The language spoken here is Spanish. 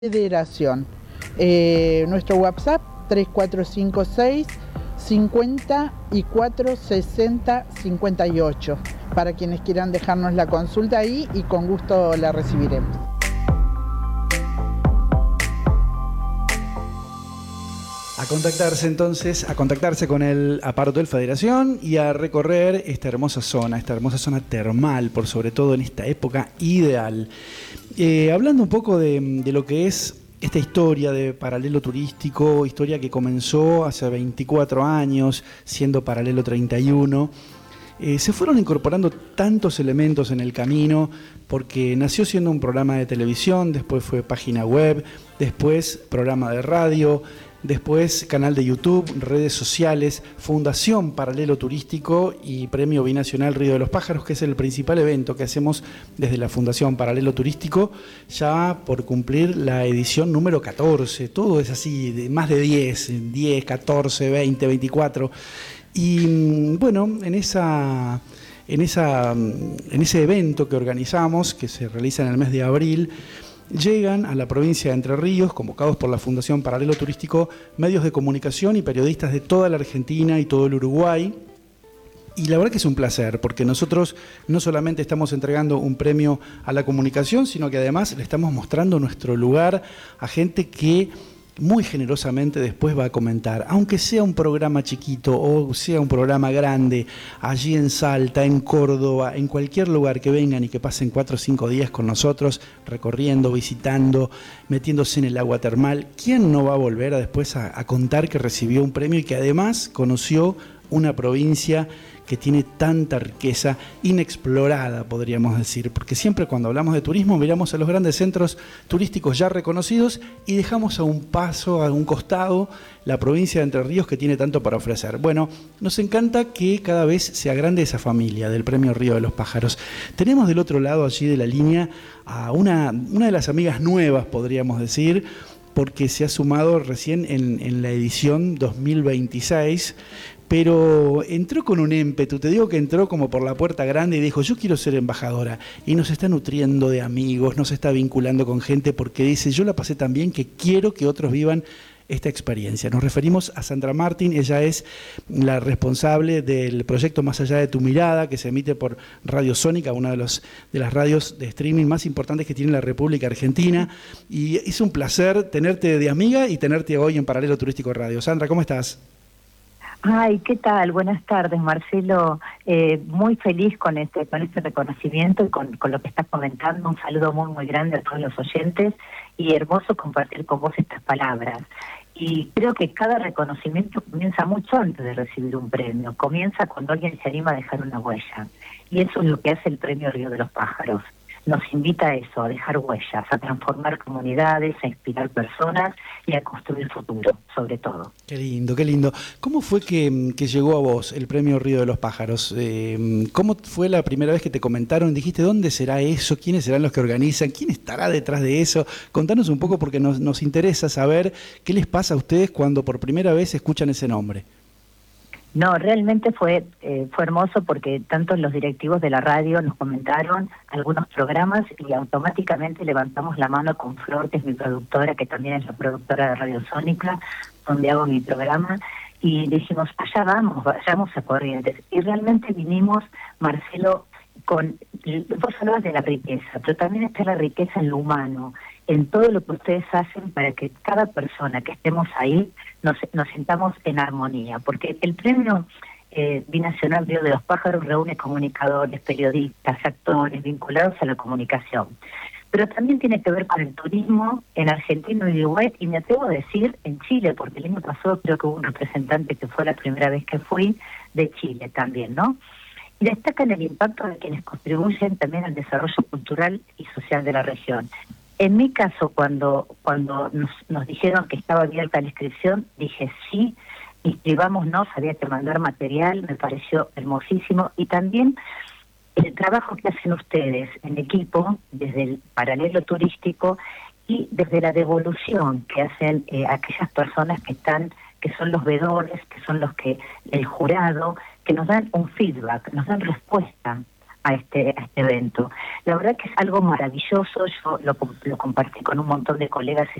Federación. Nuestro WhatsApp 3456 54 60 58 para quienes quieran dejarnos la consulta ahí y con gusto la recibiremos. A contactarse entonces, a contactarse con el aparato de Federación y a recorrer esta hermosa zona termal, por sobre todo en esta época ideal. Hablando un poco de lo que es esta historia de Paralelo Turístico, historia que comenzó hace 24 años, siendo Paralelo 31, se fueron incorporando tantos elementos en el camino, porque nació siendo un programa de televisión, después fue página web, después programa de radio, después canal de YouTube, redes sociales, Fundación Paralelo Turístico y Premio Binacional Río de los Pájaros, que es el principal evento que hacemos desde la Fundación Paralelo Turístico, ya por cumplir la edición número 14. Todo es así, de más de 10, 14, 20, 24. Y bueno, en ese evento que organizamos, que se realiza en el mes de abril, llegan a la provincia de Entre Ríos, convocados por la Fundación Paralelo Turístico, medios de comunicación y periodistas de toda la Argentina y todo el Uruguay. Y la verdad que es un placer, porque nosotros no solamente estamos entregando un premio a la comunicación, sino que además le estamos mostrando nuestro lugar a gente que muy generosamente después va a comentar, aunque sea un programa chiquito o sea un programa grande, allí en Salta, en Córdoba, en cualquier lugar que vengan y que pasen 4 o 5 días con nosotros, recorriendo, visitando, metiéndose en el agua termal. ¿Quién no va a volver después a contar que recibió un premio y que además conoció una provincia que tiene tanta riqueza inexplorada, podríamos decir? Porque siempre cuando hablamos de turismo miramos a los grandes centros turísticos ya reconocidos y dejamos a un paso, a un costado, la provincia de Entre Ríos, que tiene tanto para ofrecer. Bueno, nos encanta que cada vez se agrande esa familia del Premio Río de los Pájaros. Tenemos del otro lado allí de la línea a una de las amigas nuevas, podríamos decir, porque se ha sumado recién en la edición 2026, pero entró con un ímpetu, te digo que entró como por la puerta grande y dijo, yo quiero ser embajadora, y nos está nutriendo de amigos, nos está vinculando con gente porque dice, yo la pasé tan bien que quiero que otros vivan esta experiencia. Nos referimos a Sandra Martín. Ella es la responsable del proyecto Más Allá de tu Mirada, que se emite por Radio Sónica, una de las radios de streaming más importantes que tiene la República Argentina, y es un placer tenerte de amiga y tenerte hoy en Paralelo Turístico Radio. Sandra, ¿cómo estás? Ay, ¿qué tal? Buenas tardes, Marcelo. Muy feliz con este reconocimiento y con lo que estás comentando. Un saludo muy, muy grande a todos los oyentes y hermoso compartir con vos estas palabras. Y creo que cada reconocimiento comienza mucho antes de recibir un premio. Comienza cuando alguien se anima a dejar una huella. Y eso es lo que hace el Premio Río de los Pájaros. Nos invita a eso, a dejar huellas, a transformar comunidades, a inspirar personas y a construir futuro, sobre todo. Qué lindo, qué lindo. ¿Cómo fue que llegó a vos el Premio Río de los Pájaros? ¿Cómo fue la primera vez que te comentaron? Dijiste, ¿dónde será eso? ¿Quiénes serán los que organizan? ¿Quién estará detrás de eso? Contanos un poco porque nos interesa saber qué les pasa a ustedes cuando por primera vez escuchan ese nombre. No, realmente fue hermoso porque tanto los directivos de la radio nos comentaron algunos programas y automáticamente levantamos la mano con Flor, que es mi productora, que también es la productora de Radio Sónica, donde hago mi programa, y dijimos, allá vayamos a Corrientes. Y realmente vinimos, Marcelo, vos hablabas de la riqueza, pero también está la riqueza en lo humano, en todo lo que ustedes hacen para que cada persona que estemos ahí nos sintamos en armonía, porque el Premio Binacional Río de los Pájaros reúne comunicadores, periodistas, actores vinculados a la comunicación, pero también tiene que ver con el turismo en Argentina y Uruguay, y me atrevo a decir en Chile, porque el año pasado creo que hubo un representante que fue la primera vez que fui, de Chile también, ¿no? Y destacan el impacto de quienes contribuyen también al desarrollo cultural y social de la región. En mi caso, cuando nos dijeron que estaba abierta la inscripción, dije sí, inscribámonos, había que mandar material, me pareció hermosísimo. Y también el trabajo que hacen ustedes en equipo, desde el Paralelo Turístico y desde la devolución que hacen aquellas personas que son los vedores, que son el jurado, que nos dan un feedback, nos dan respuesta a este evento. La verdad que es algo maravilloso, yo lo compartí con un montón de colegas